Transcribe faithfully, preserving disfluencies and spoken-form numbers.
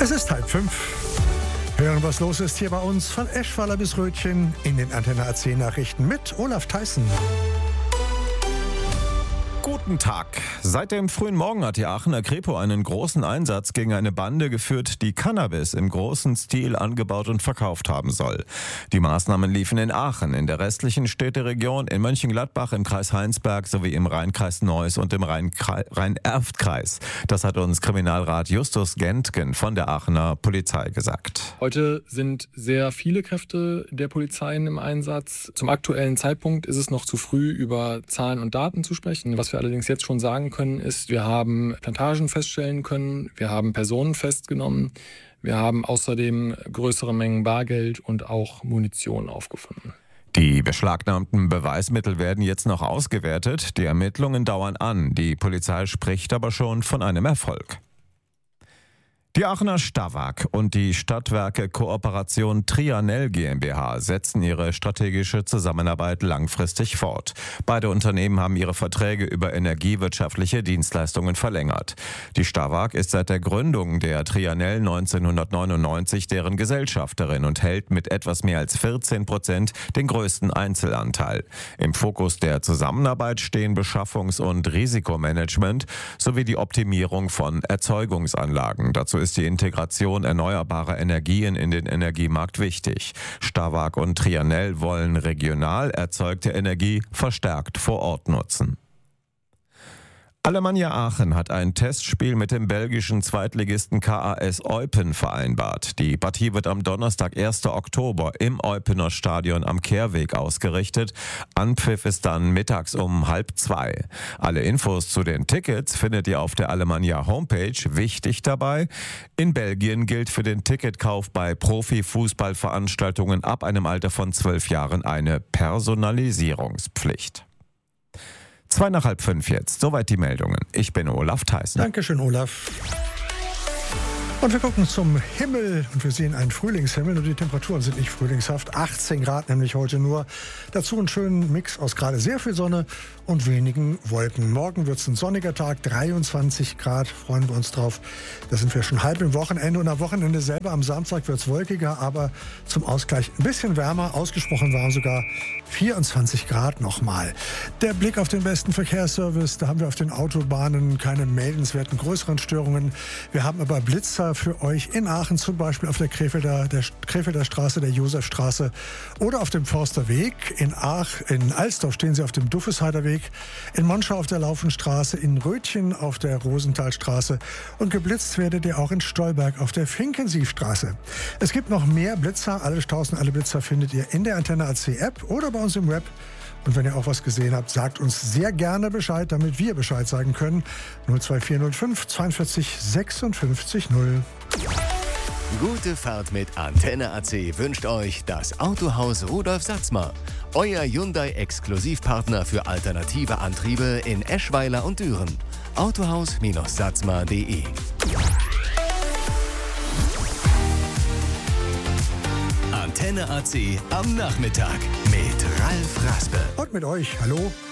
Es ist halb fünf. Hören, was los ist hier bei uns von Eschweiler bis Rötchen in den Antenne A C Nachrichten mit Olaf Theissen. Guten Tag. Seit dem frühen Morgen hat die Aachener Kripo einen großen Einsatz gegen eine Bande geführt, die Cannabis im großen Stil angebaut und verkauft haben soll. Die Maßnahmen liefen in Aachen, in der restlichen Städteregion, in Mönchengladbach, im Kreis Heinsberg sowie im Rheinkreis Neuss und im Rhein-Erft-Kreis. Das hat uns Kriminalrat Justus Gentgen von der Aachener Polizei gesagt. Heute sind sehr viele Kräfte der Polizei im Einsatz. Zum aktuellen Zeitpunkt ist es noch zu früh, über Zahlen und Daten zu sprechen. Was wir allerdings jetzt schon sagen können, ist, wir haben Plantagen feststellen können, wir haben Personen festgenommen, wir haben außerdem größere Mengen Bargeld und auch Munition aufgefunden. Die beschlagnahmten Beweismittel werden jetzt noch ausgewertet. Die Ermittlungen dauern an. Die Polizei spricht aber schon von einem Erfolg. Die Aachener Stawag und die Stadtwerke Kooperation Trianel GmbH setzen ihre strategische Zusammenarbeit langfristig fort. Beide Unternehmen haben ihre Verträge über energiewirtschaftliche Dienstleistungen verlängert. Die Stawag ist seit der Gründung der Trianel neunzehnhundertneunundneunzig deren Gesellschafterin und hält mit etwas mehr als vierzehn Prozent den größten Einzelanteil. Im Fokus der Zusammenarbeit stehen Beschaffungs- und Risikomanagement sowie die Optimierung von Erzeugungsanlagen. Dazu ist die Integration erneuerbarer Energien in den Energiemarkt wichtig. Stawag und Trianel wollen regional erzeugte Energie verstärkt vor Ort nutzen. Alemannia Aachen hat ein Testspiel mit dem belgischen Zweitligisten K A S Eupen vereinbart. Die Partie wird am Donnerstag, ersten Oktober im Eupener Stadion am Kehrweg ausgerichtet. Anpfiff ist dann mittags um halb zwei. Alle Infos zu den Tickets findet ihr auf der Alemannia Homepage. Wichtig dabei: In Belgien gilt für den Ticketkauf bei Profifußballveranstaltungen ab einem Alter von zwölf Jahren eine Personalisierungspflicht. Zwei nach halb fünf jetzt. Soweit die Meldungen. Ich bin Olaf Theissen. Dankeschön, Olaf. Und wir gucken zum Himmel und wir sehen einen Frühlingshimmel und die Temperaturen sind nicht frühlingshaft. achtzehn Grad nämlich heute nur. Dazu einen schönen Mix aus gerade sehr viel Sonne und wenigen Wolken. Morgen wird es ein sonniger Tag, dreiundzwanzig Grad, freuen wir uns drauf. Da sind wir schon halb im Wochenende und am Wochenende selber, am Samstag wird es wolkiger, aber zum Ausgleich ein bisschen wärmer. Ausgesprochen waren sogar vierundzwanzig Grad nochmal. Der Blick auf den besten Verkehrsservice, da haben wir auf den Autobahnen keine meldenswerten größeren Störungen. Wir haben aber Blitzer für euch in Aachen, zum Beispiel auf der Krefelder, der Krefelder Straße, der Josefstraße oder auf dem Forsterweg. In Aach, in Alsdorf stehen sie auf dem Duffesheider Weg, in Monschau auf der Laufenstraße, in Rötchen auf der Rosenthalstraße und geblitzt werdet ihr auch in Stolberg auf der Finkensiefstraße. Es gibt noch mehr Blitzer, alle tausend, alle Blitzer findet ihr in der Antenne A C App oder bei uns im Web. Und wenn ihr auch was gesehen habt, sagt uns sehr gerne Bescheid, damit wir Bescheid sagen können. null zwei vier null fünf zweiundvierzig sechsundfünfzig null. Gute Fahrt mit Antenne A C wünscht euch das Autohaus Rudolf Satzmar. Euer Hyundai-Exklusivpartner für alternative Antriebe in Eschweiler und Düren. autohaus Satzmar punkt de Antenne A C am Nachmittag mit Ralf Raspe. Und mit euch, hallo.